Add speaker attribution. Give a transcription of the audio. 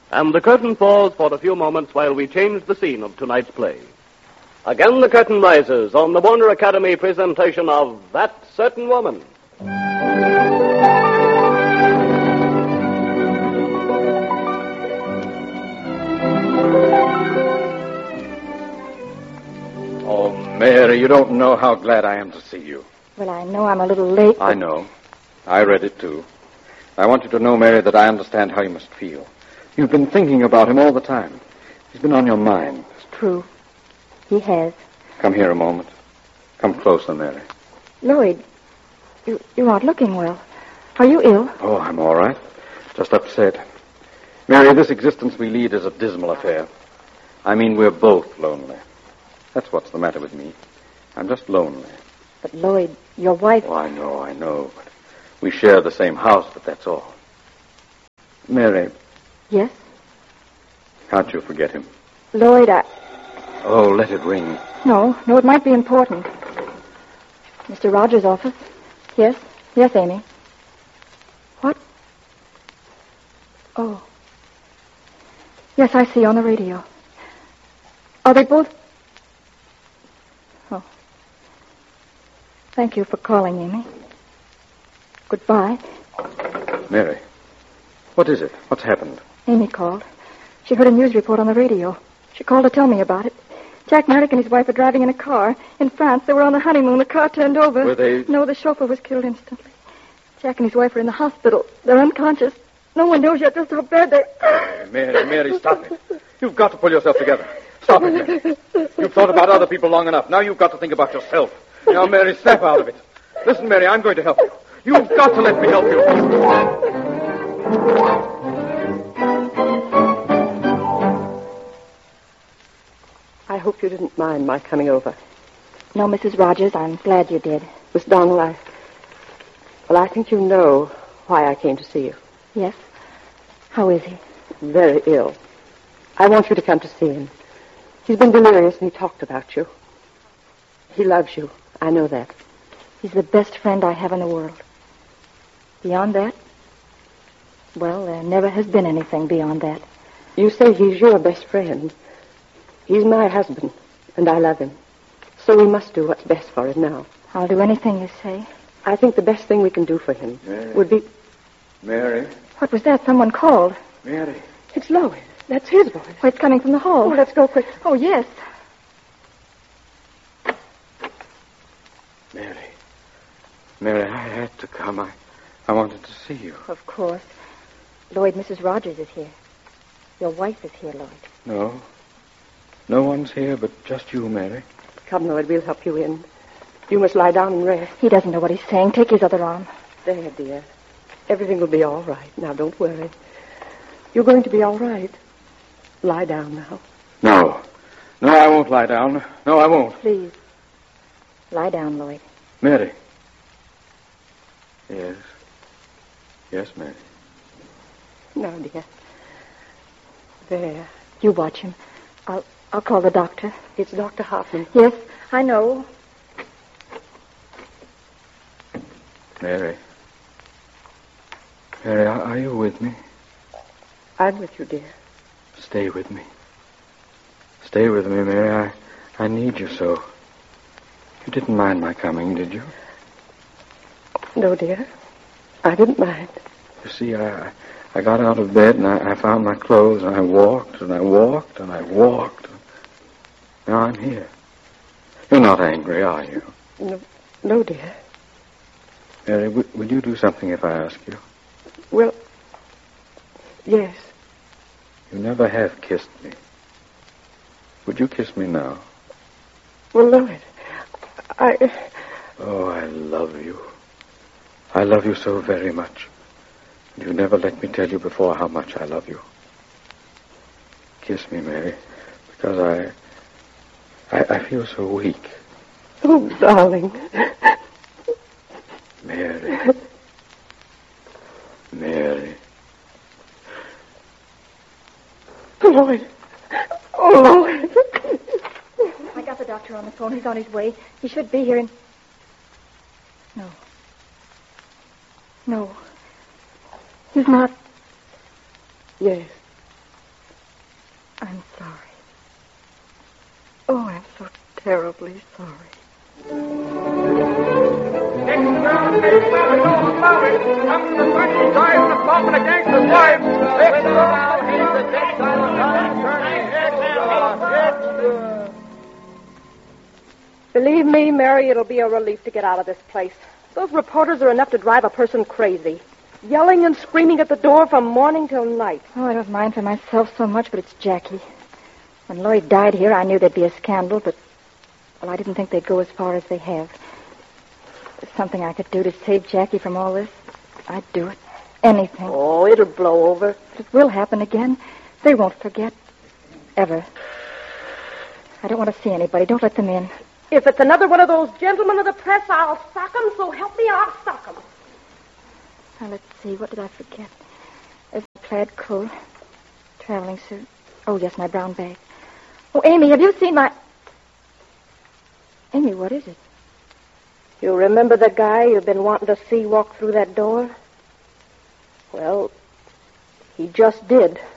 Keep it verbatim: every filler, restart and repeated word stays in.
Speaker 1: And the curtain falls for a few moments while we change the scene of tonight's play. Again the curtain rises on the Warner Academy presentation of That Certain Woman.
Speaker 2: Oh, Mary, you don't know how glad I am to see you.
Speaker 3: Well, I know I'm a little late.
Speaker 2: I know. I read it, too. I want you to know, Mary, that I understand how you must feel. You've been thinking about him all the time. He's been on your mind.
Speaker 3: It's true. He has.
Speaker 2: Come here a moment. Come closer, Mary.
Speaker 3: Lloyd, you, you aren't looking well. Are you ill?
Speaker 2: Oh, I'm all right. Just upset. Mary, this existence we lead is a dismal affair. I mean, we're both lonely. That's what's the matter with me. I'm just lonely.
Speaker 3: But, Lloyd, your wife...
Speaker 2: Oh, I know, I know. But we share the same house, but that's all. Mary.
Speaker 3: Yes?
Speaker 2: Can't you forget him?
Speaker 3: Lloyd, I...
Speaker 2: Oh, let it ring.
Speaker 3: No, no, it might be important. Mister Rogers' office? Yes? Yes, Amy. What? Oh. Yes, I see on the radio. Are they both... Oh. Thank you for calling, Amy. Goodbye.
Speaker 2: Mary, what is it? What's happened?
Speaker 3: Amy called. She heard a news report on the radio. She called to tell me about it. Jack Maddock and his wife were driving in a car. In France, they were on the honeymoon. The car turned over.
Speaker 2: Were they...
Speaker 3: No, the chauffeur was killed instantly. Jack and his wife are in the hospital. They're unconscious. No one knows yet just how bad they...
Speaker 2: Mary, Mary, Mary, stop it. You've got to pull yourself together. Stop it, Mary. You've thought about other people long enough. Now you've got to think about yourself. Now, Mary, snap out of it. Listen, Mary, I'm going to help you. You've got to let me help you.
Speaker 4: I hope you didn't mind my coming over.
Speaker 3: No, Missus Rogers, I'm glad you did.
Speaker 4: Miss Donald, I... Well, I think you know why I came to see you.
Speaker 3: Yes? How is he?
Speaker 4: Very ill. I want you to come to see him. He's been delirious and he talked about you. He loves you. I know that.
Speaker 3: He's the best friend I have in the world. Beyond that? Well, there never has been anything beyond that.
Speaker 4: You say he's your best friend. He's my husband, and I love him. So we must do what's best for him now.
Speaker 3: I'll do anything you say.
Speaker 4: I think the best thing we can do for him
Speaker 2: Mary.
Speaker 4: would be...
Speaker 2: Mary.
Speaker 3: What was that? Someone called.
Speaker 2: Mary.
Speaker 4: It's Lloyd. That's his voice.
Speaker 3: Oh, it's coming from the hall.
Speaker 4: Oh, let's go quick.
Speaker 3: Oh, yes.
Speaker 2: Mary. Mary, I had to come. I, I wanted to see you.
Speaker 3: Of course. Lloyd, Missus Rogers is here. Your wife is here, Lloyd.
Speaker 2: No. No one's here but just you, Mary.
Speaker 4: Come, Lloyd, we'll help you in. You must lie down and rest.
Speaker 3: He doesn't know what he's saying. Take his other arm.
Speaker 4: There, dear. Everything will be all right. Now, don't worry. You're going to be all right. Lie down now.
Speaker 2: No. No, I won't lie down. No, I won't.
Speaker 3: Please. Lie down, Lloyd.
Speaker 2: Mary. Yes. Yes, Mary.
Speaker 4: No, dear. There.
Speaker 3: You watch him. I'll I'll call the doctor.
Speaker 4: It's Doctor Hoffman.
Speaker 3: Yes, I know.
Speaker 2: Mary. Mary, are, are you with me?
Speaker 4: I'm with you, dear.
Speaker 2: Stay with me. Stay with me, Mary. I, I need you so. You didn't mind my coming, did you?
Speaker 4: No, dear. I didn't mind.
Speaker 2: You see, I I got out of bed and I, I found my clothes and I walked and I walked and I walked. Now I'm here. You're not angry, are you?
Speaker 4: No, no, dear.
Speaker 2: Mary, w- would you do something if I ask you?
Speaker 4: Well, yes.
Speaker 2: You never have kissed me. Would you kiss me now?
Speaker 4: Well, Lloyd, I...
Speaker 2: Oh, I love you. I love you so very much. You never let me tell you before how much I love you. Kiss me, Mary, because I... I, I feel so weak.
Speaker 4: Oh, darling.
Speaker 2: Mary. Mary.
Speaker 4: Lloyd. Oh, Lloyd.
Speaker 3: I got the doctor on the phone. He's on his way. He should be here in... No. No. He's not...
Speaker 4: Yes.
Speaker 3: I'm sorry. Oh, I'm so terribly sorry.
Speaker 4: Believe me, Mary, it'll be a relief to get out of this place. Those reporters are enough to drive a person crazy. Yelling and screaming at the door from morning till night.
Speaker 3: Oh, I don't mind for myself so much, but it's Jackie. When Lloyd died here, I knew there'd be a scandal, but, well, I didn't think they'd go as far as they have. If there's something I could do to save Jackie from all this, I'd do it. Anything.
Speaker 4: Oh, it'll blow over.
Speaker 3: But it will happen again. They won't forget. Ever. I don't want to see anybody. Don't let them in.
Speaker 4: If it's another one of those gentlemen of the press, I'll sock 'em, so help me, I'll sock 'em.
Speaker 3: Now, let's see. What did I forget? There's my plaid coat. Traveling suit. Oh, yes, my brown bag. Oh, Amy, have you seen my... Amy, what is it?
Speaker 4: You remember the guy you've been wanting to see walk through that door? Well, he just did.